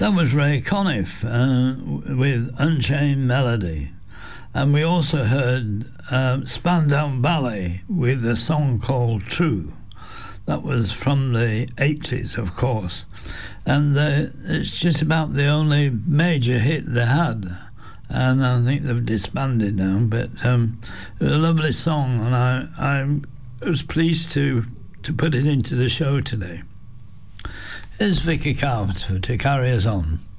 That was Ray Conniff with Unchained Melody. And we also heard Spandau Ballet with a song called True. That was from the 80s, of course. And it's just about the only major hit they had. And I think they've disbanded now. But it was a lovely song, and I was pleased to put it into the show today. Here's Vicky Carpenter to carry us on.